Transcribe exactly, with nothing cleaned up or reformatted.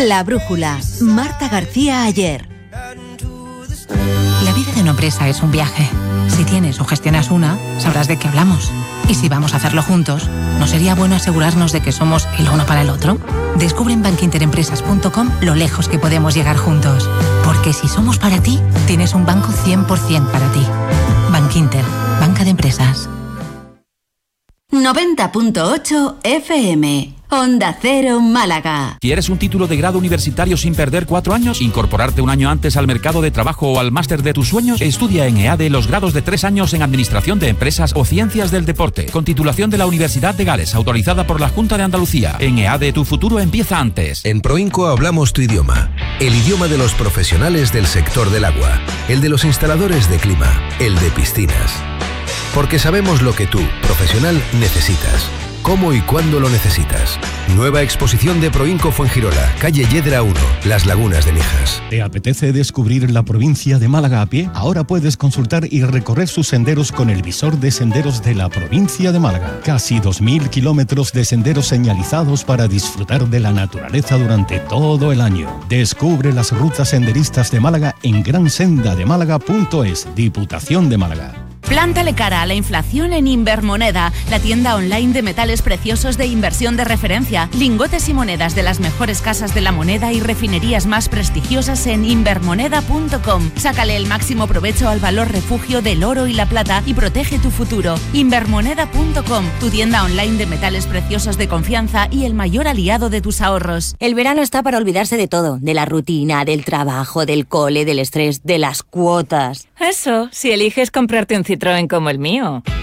La Brújula, Marta García Ayer. La vida de una empresa es un viaje. Si tienes o gestionas una, sabrás de qué hablamos. Y si vamos a hacerlo juntos, ¿no sería bueno asegurarnos de que somos el uno para el otro? Descubre en bankinterempresas punto com lo lejos que podemos llegar juntos. Porque si somos para ti, tienes un banco cien por ciento para ti. Bankinter, banca de empresas. noventa punto ocho F M. Onda Cero Málaga. ¿Quieres un título de grado universitario sin perder cuatro años? ¿Incorporarte un año antes al mercado de trabajo o al máster de tus sueños? Estudia en EADE los grados de tres años en Administración de Empresas o Ciencias del Deporte, con titulación de la Universidad de Gales, autorizada por la Junta de Andalucía. En EADE tu futuro empieza antes. En Proinco hablamos tu idioma, el idioma de los profesionales del sector del agua, el de los instaladores de clima, el de piscinas. Porque sabemos lo que tú, profesional, necesitas. ¿Cómo y cuándo lo necesitas? Nueva exposición de Proinco Fuengirola, calle Yedra uno, Las Lagunas de Mijas. ¿Te apetece descubrir la provincia de Málaga a pie? Ahora puedes consultar y recorrer sus senderos con el visor de senderos de la provincia de Málaga. Casi dos mil kilómetros de senderos señalizados para disfrutar de la naturaleza durante todo el año. Descubre las rutas senderistas de Málaga en gran senda de málaga punto es, Diputación de Málaga. Plántale cara a la inflación en Invermoneda, la tienda online de metales preciosos de inversión de referencia. Lingotes y monedas de las mejores casas de la moneda y refinerías más prestigiosas en invermoneda punto com. Sácale el máximo provecho al valor refugio del oro y la plata y protege tu futuro. Invermoneda punto com, tu tienda online de metales preciosos de confianza y el mayor aliado de tus ahorros. El verano está para olvidarse de todo, de la rutina, del trabajo, del cole, del estrés, de las cuotas. Eso, si eliges comprarte un Citroën como el mío.